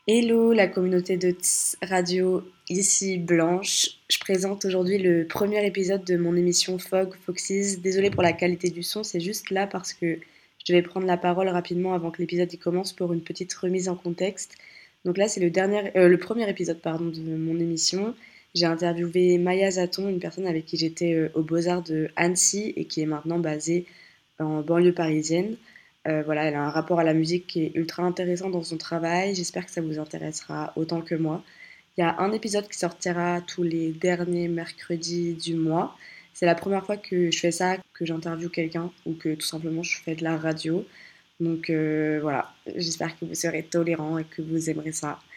Hello la communauté de Radio, ici Blanche. Je présente aujourd'hui le premier épisode de mon émission Fog Foxes. Désolée pour la qualité du son, c'est juste là parce que je devais prendre la parole rapidement avant que l'épisode y commence pour une petite remise en contexte. Donc là c'est le premier épisode pardon, de mon émission. J'ai interviewé Maya Zaton, une personne avec qui j'étais aux Beaux-Arts de Annecy et qui est maintenant basée en banlieue parisienne. Voilà, elle a un rapport à la musique qui est ultra intéressant dans son travail. J'espère que ça vous intéressera autant que moi. Il y a un épisode qui sortira tous les derniers mercredis du mois. C'est la première fois que je fais ça, que j'interviewe quelqu'un ou que tout simplement je fais de la radio. Donc voilà, j'espère que vous serez tolérants et que vous aimerez ça.